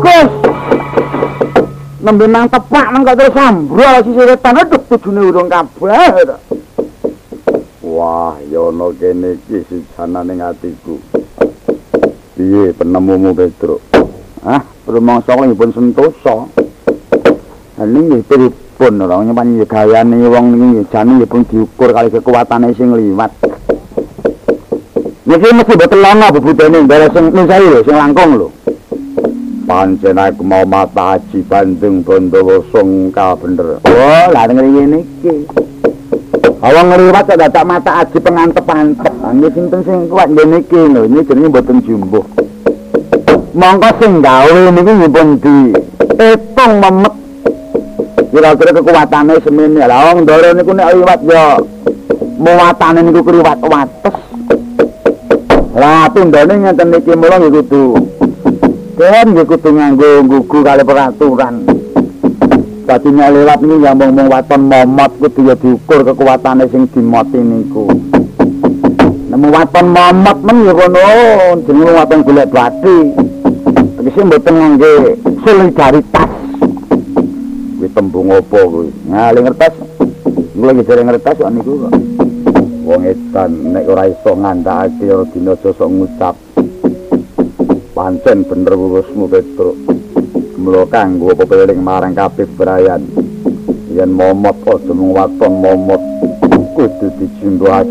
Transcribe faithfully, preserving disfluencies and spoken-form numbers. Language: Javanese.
bagus. Nembe nang tepak nang kok terus sambrol sisiretan aduh tujune urung kabeh. Wah, ya ana kene iki sijanane atiku. Piye penemumu Petruk? Ah, rumangsa kula pun sentosa. Ini nggih pripun ora nyepani gayane wong niki jane nggih pun diukur kali kekuatane sing liwat. Niki mesti boten lono bebudene ndara sing nusae lho sing langkung lho. Pancen aku mau mata aji Bandung Bondowoso ngka bener. Oh, lah ngene iki. Awang ngliwat kok dadak mata aji pengantep-antep. Nggih sinten sing kuat ngene iki lho, ini jenenge boten jumbuh. Monggo sing gawe niki nggih pun di etung memet. Kira-kira kekuatane semene. Lah wong ndara niku nek liwat ya muatane niku kliwat wates. Lah tundane ngenten iki mula nggih kudu kan nggih kudu nganggo gugu kali peraturan. Dadi nek liwat niki ya mung-mung waton momot kudu ya diukur kekuatane sing dimoti niku. Nemu waton momot men ya kono jenenge waton golek bathi. Tegese mboten ngangge solidaritas. Kuwi tembung apa kuwi? Nah, le ngertes. Kula iki jare ngertes kok niku kok. Wong edan nek ora iso ngandhakake ora dina aja sok ngucap. Pancen bener wurusmu Petruk. Mula kanggo pepeling marang kabeh brayan. Yen momot aja mung waton momot kudu dijindhuake